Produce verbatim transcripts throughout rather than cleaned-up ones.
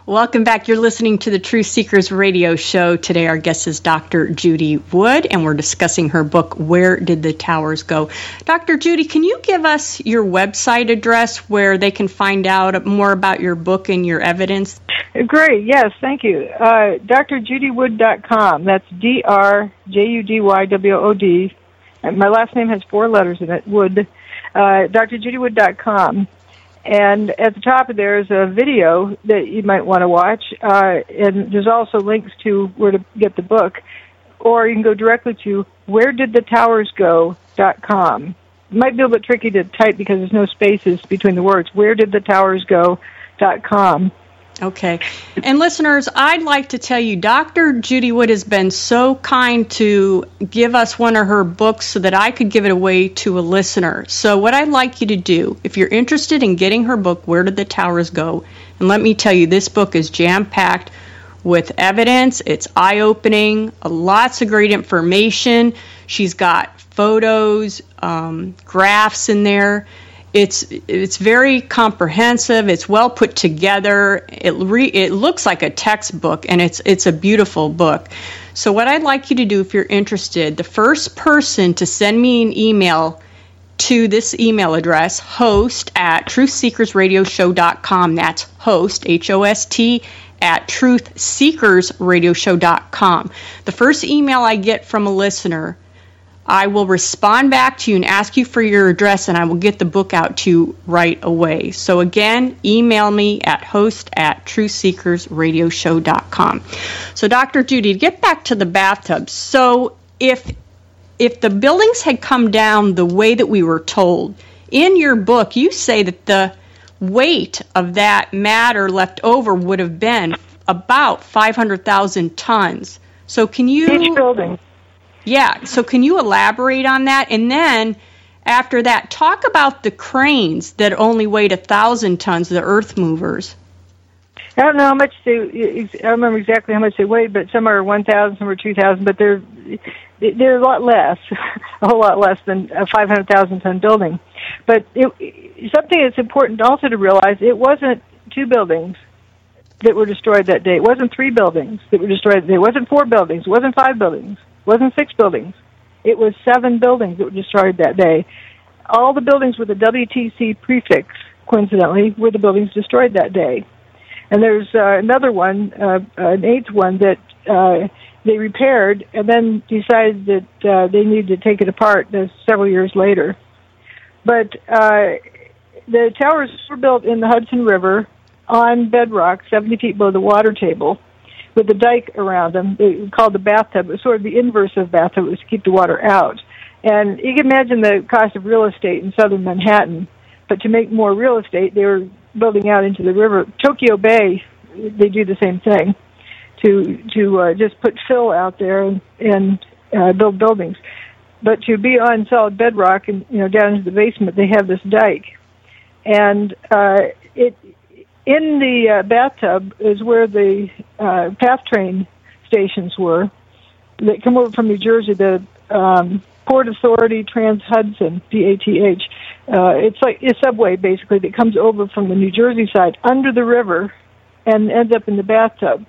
Welcome back. You're listening to the Truth Seekers radio show. Today our guest is Doctor Judy Wood, and we're discussing her book, Where Did the Towers Go? Doctor Judy, can you give us your website address where they can find out more about your book and your evidence? Great. Yes, thank you. Uh, D R judy wood dot com. That's D R J U D Y W O D. And my last name has four letters in it, Wood. Uh, D R judy wood dot com. And at the top of there is a video that you might want to watch, uh, and there's also links to where to get the book, or you can go directly to where did the towers go dot com. It might be a little bit tricky to type because there's no spaces between the words, where did the towers go dot com. Okay. And listeners, I'd like to tell you, Doctor Judy Wood has been so kind to give us one of her books so that I could give it away to a listener. So what I'd like you to do, if you're interested in getting her book, Where Did the Towers Go? And let me tell you, this book is jam-packed with evidence. It's eye-opening, lots of great information. She's got photos, um, graphs in there. It's it's very comprehensive. It's well put together. It re, it looks like a textbook, and it's it's a beautiful book. So what I'd like you to do, if you're interested, the first person to send me an email to this email address, host at truth seekers radio show dot com. That's host, H O S T, at truth seekers radio show dot com. The first email I get from a listener, I will respond back to you and ask you for your address, and I will get the book out to you right away. So again, email me at host at truth seekers radio show dot com. So Doctor Judy, to get back to the bathtub, so if if the buildings had come down the way that we were told, in your book you say that the weight of that matter left over would have been about five hundred thousand tons. So can you... Each building. Yeah, so can you elaborate on that? And then, after that, talk about the cranes that only weighed one thousand tons, the earth movers. I don't know how much they, I don't remember exactly how much they weighed, but some are one thousand, some are two thousand, but they're, they're a lot less, a whole lot less than a five hundred thousand ton building. But it, something that's important also to realize, it wasn't two buildings that were destroyed that day. It wasn't three buildings that were destroyed that day. It wasn't four buildings. It wasn't five buildings. It wasn't six buildings. It was seven buildings that were destroyed that day. All the buildings with a W T C prefix, coincidentally, were the buildings destroyed that day. And there's uh, another one, uh, an eighth one, that uh, they repaired and then decided that uh, they needed to take it apart uh, several years later. But uh, the towers were built in the Hudson River on bedrock, seventy feet below the water table, with a dike around them. It was called the bathtub. It was sort of the inverse of bathtub. It was to keep the water out. And you can imagine the cost of real estate in southern Manhattan. But to make more real estate, they were building out into the river. Tokyo Bay, they do the same thing, to to uh, just put fill out there and, and uh, build buildings. But to be on solid bedrock and, you know, down into the basement, they have this dike. And uh, it... In the uh, bathtub is where the uh, PATH train stations were that come over from New Jersey, the um, Port Authority Trans-Hudson, P A T H. Uh, it's like a subway, basically, that comes over from the New Jersey side under the river and ends up in the bathtub.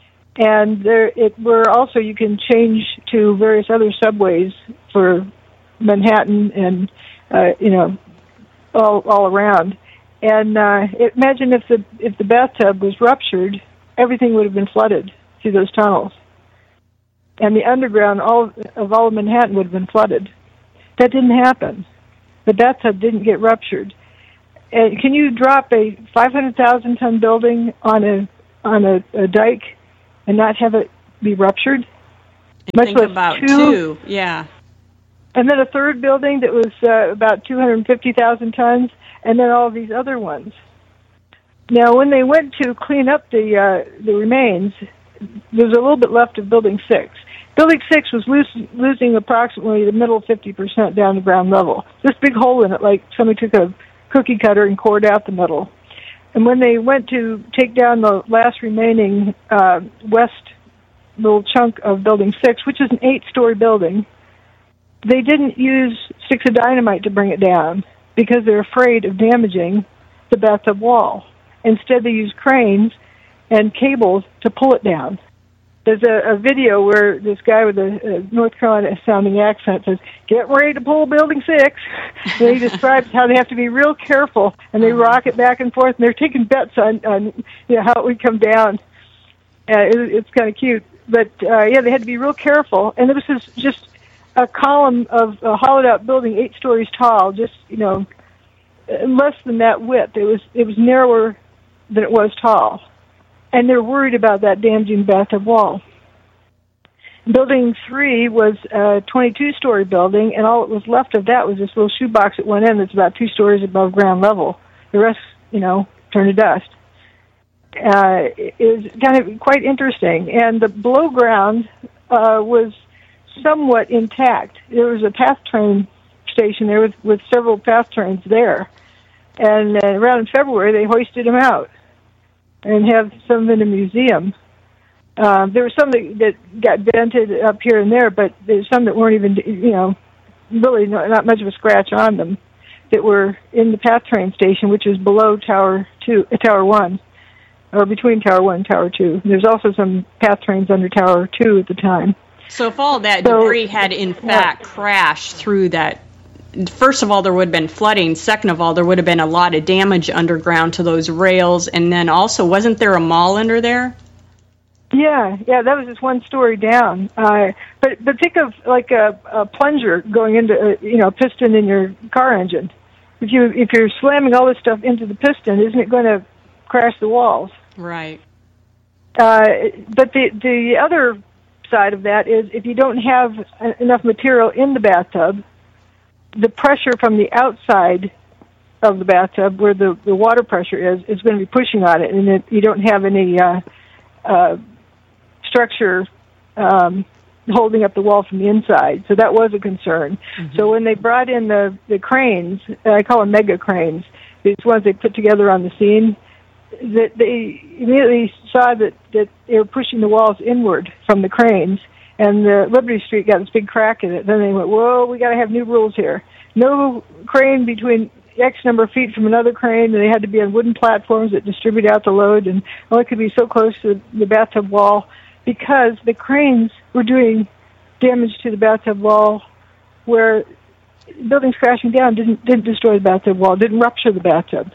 And there, it where also you can change to various other subways for Manhattan and, uh, you know, all all around. And uh, imagine if the if the bathtub was ruptured, everything would have been flooded through those tunnels, and the underground all of all of Manhattan would have been flooded. That didn't happen. The bathtub didn't get ruptured. And can you drop a five hundred thousand ton building on a on a, a dike and not have it be ruptured? Much think less about two, two, yeah. And then a third building that was uh, about two hundred fifty thousand tons. And then all these other ones. Now, when they went to clean up the uh, the remains, there was a little bit left of Building six. Building six was lo- losing approximately the middle fifty percent down to ground level. This big hole in it, like somebody took a cookie cutter and cored out the middle. And when they went to take down the last remaining uh, west little chunk of Building six, which is an eight-story building, they didn't use sticks of dynamite to bring it down, because they're afraid of damaging the bathtub wall. Instead, they used cranes and cables to pull it down. There's a, a video where this guy with a, a North Carolina-sounding accent says, "Get ready to pull Building six." And he describes how they have to be real careful, and they rock it back and forth, and they're taking bets on, on you know, how it would come down. Uh, it, it's kind of cute. But, uh, yeah, they had to be real careful. And this was just a column of a hollowed-out building, eight stories tall, just, you know, less than that width. It was it was narrower than it was tall. And they're worried about that damaging bathtub wall. Building three was a twenty-two story building, and all that was left of that was this little shoebox at one end that's about two stories above ground level. The rest, you know, turned to dust. Uh, is kind of quite interesting. And the below ground uh, was somewhat intact. There was a PATH train station there with, with several PATH trains there. And uh, around in February, they hoisted them out and have some in a museum. Uh, there were some that, that got dented up here and there, but there's some that weren't even, you know, really not, not much of a scratch on them, that were in the PATH train station, which is below Tower Two, uh, Tower One, or between Tower One and Tower Two. There's also some PATH trains under Tower Two at the time. So if all that so, debris had in fact yeah. crashed through that, first of all, there would have been flooding. Second of all, there would have been a lot of damage underground to those rails. And then also, wasn't there a mall under there? Yeah, yeah, that was just one story down. Uh, but but think of like a, a plunger going into a, you know, a piston in your car engine. If you if you're slamming all this stuff into the piston, isn't it going to crash the walls? Right. Uh, but the the other side of that is if you don't have enough material in the bathtub, the pressure from the outside of the bathtub, where the, the water pressure is, is going to be pushing on it, and it, you don't have any uh, uh, structure um, holding up the wall from the inside. So that was a concern. Mm-hmm. So when they brought in the, the cranes, I call them mega cranes, these ones they put together on the scene, that they immediately saw that, that they were pushing the walls inward from the cranes, and the Liberty Street got this big crack in it. Then they went, whoa, we got to have new rules here. No crane between X number of feet from another crane, and they had to be on wooden platforms that distribute out the load, and oh, it could be so close to the bathtub wall, because the cranes were doing damage to the bathtub wall where buildings crashing down didn't didn't destroy the bathtub wall, didn't rupture the bathtub.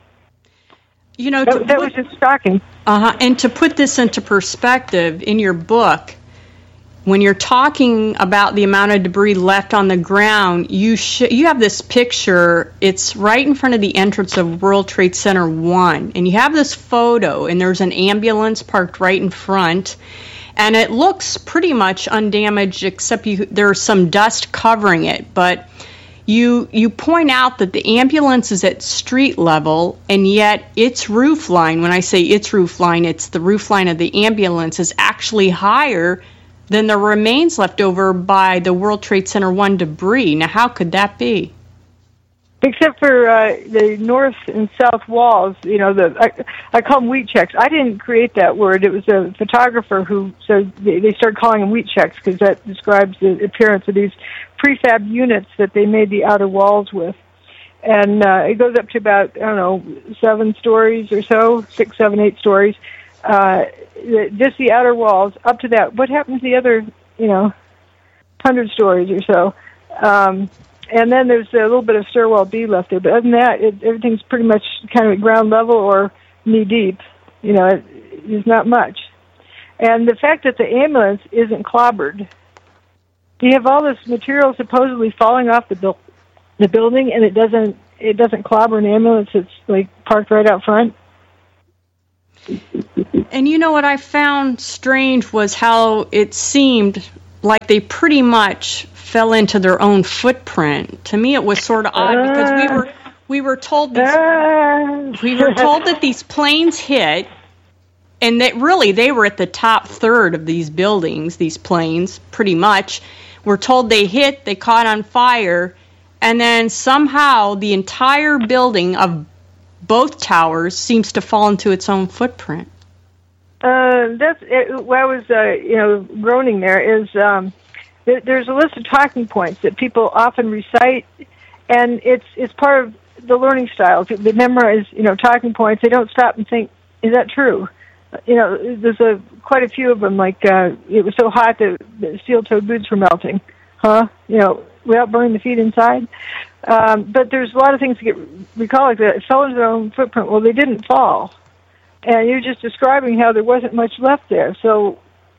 You know, that, that was just shocking. Uh-huh. And to put this into perspective, in your book, when you're talking about the amount of debris left on the ground, you sh- you have this picture. It's right in front of the entrance of World Trade Center one. And you have this photo, and there's an ambulance parked right in front. And it looks pretty much undamaged, except you, there's some dust covering it. But you you point out that the ambulance is at street level, and yet its roof line, when I say its roof line, it's the roof line of the ambulance, is actually higher than the remains left over by the World Trade Center one debris. Now, how could that be? Except for uh, the north and south walls, you know, the I, I call them wheat checks. I didn't create that word. It was a photographer who said they, they started calling them wheat checks because that describes the appearance of these prefab units that they made the outer walls with. And uh, it goes up to about, I don't know, seven stories or so, six, seven, eight stories. Uh, just the outer walls, up to that. What happens to the other, you know, hundred stories or so? Um, and then there's a little bit of stairwell B left there. But other than that, it, everything's pretty much kind of at ground level or knee deep. You know, it, there's not much. And the fact that the ambulance isn't clobbered, you have all this material supposedly falling off the, bu- the building, and it doesn't it doesn't clobber an ambulance that's like parked right out front. And you know what I found strange was how it seemed like they pretty much fell into their own footprint. To me, it was sort of odd because we were we were told these, we were told that these planes hit, and that really they were at the top third of these buildings. These planes, pretty much, we're told they hit, they caught on fire, and then somehow the entire building of both towers seems to fall into its own footprint. Uh, that's it, what I was, uh, you know, groaning there is um, there, there's a list of talking points that people often recite, and it's it's part of the learning style. They memorize, you know, talking points. They don't stop and think, is that true? you know, there's a quite a few of them. Like uh, it was so hot that the steel-toed boots were melting, huh? You know, without burning the feet inside. Um, but there's a lot of things to get recall like that. It fell into their own footprint. Well, they didn't fall, and you're just describing how there wasn't much left there. So,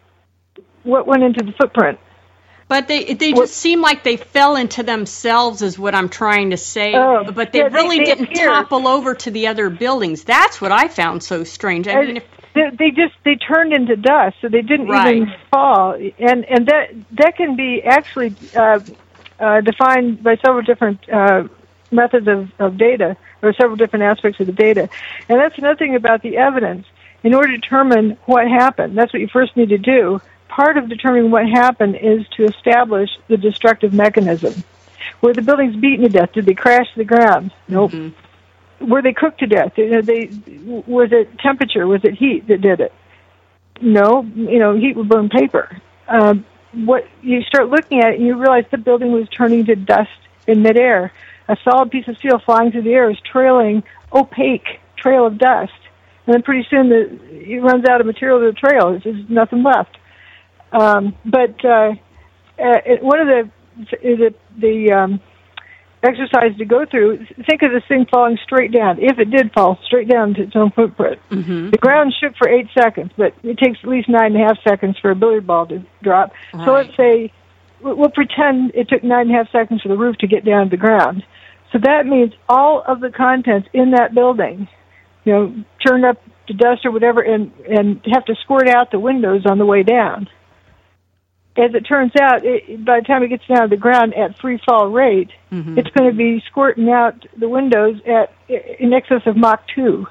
what went into the footprint? But they they just seem like they fell into themselves is what I'm trying to say. Oh, but they yeah, really they, they didn't appear. topple over to the other buildings. That's what I found so strange. I and mean, if, they, they just they turned into dust, so they didn't right. even fall. And and that that can be actually uh, uh, defined by several different uh, methods of, of data, or several different aspects of the data. And that's another thing about the evidence. In order to determine what happened, that's what you first need to do. Part of determining what happened is to establish the destructive mechanism. Were the buildings beaten to death? Did they crash to the ground? Nope. Mm-hmm. Were they cooked to death? You know, they, was it temperature? Was it heat that did it? No. You know, heat would burn paper. Um, what you start looking at it and you realize the building was turning to dust in midair. A solid piece of steel flying through the air is trailing opaque trail of dust. And then pretty soon the, it runs out of material to the trail. There's just nothing left. Um, but uh, uh, one of the the, the um, exercise to go through, think of this thing falling straight down. If it did fall straight down to its own footprint, mm-hmm. the ground shook for eight seconds, but it takes at least nine and a half seconds for a billiard ball to drop. Right. So let's say we'll pretend it took nine and a half seconds for the roof to get down to the ground. So that means all of the contents in that building, you know, turned up to dust or whatever, and and have to squirt out the windows on the way down. As it turns out, it, by the time it gets down to the ground at free fall rate, mm-hmm. it's going to be squirting out the windows at in excess of Mach two.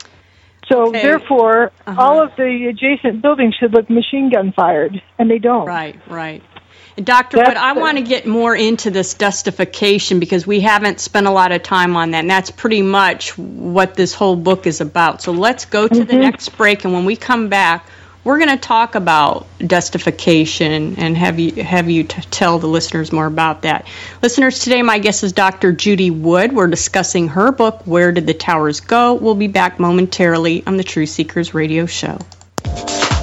So okay. therefore, uh-huh. all of the adjacent buildings should look machine gun fired, and they don't. Right, right. And Doctor Wood, I want to get more into this dustification because we haven't spent a lot of time on that, and that's pretty much what this whole book is about. So let's go to mm-hmm. the next break, and when we come back, we're going to talk about dustification and have you have you t- tell the listeners more about that. Listeners, today my guest is Doctor Judy Wood. We're discussing her book, Where Did the Towers Go? We'll be back momentarily on the Truth Seekers Radio Show.